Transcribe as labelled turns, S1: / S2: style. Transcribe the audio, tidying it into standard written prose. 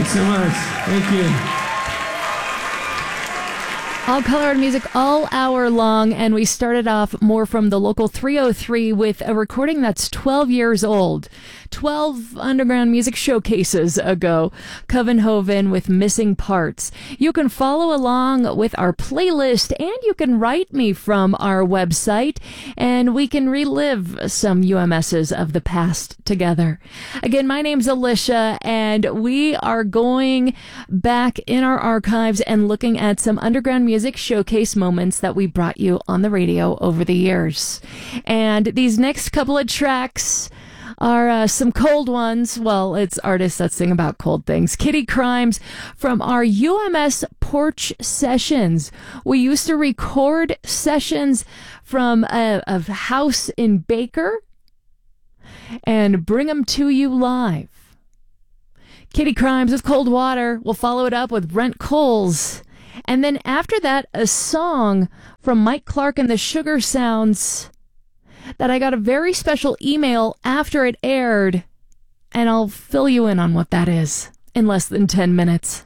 S1: Thanks so much. Thank you.
S2: All color and music all hour long, and we started off more from the local 303 with a recording that's 12 years old. 12 underground music showcases ago. Covenhoven with Missing Parts. You can follow along with our playlist, and you can write me from our website, and we can relive some UMSs of the past together. Again, my name's Alicia, and we are going back in our archives and looking at some underground music showcase moments that we brought you on the radio over the years. And these next couple of tracks are some cold ones. Well, it's artists that sing about cold things. Kitty Crimes from our UMS Porch Sessions. We used to record sessions from a house in Baker and bring them to you live. Kitty Crimes with Cold Water. We'll follow it up with Brent Coles. And then after that, a song from Mike Clark and the Sugar Sounds that I got a very special email after it aired, and I'll fill you in on what that is in less than 10 minutes.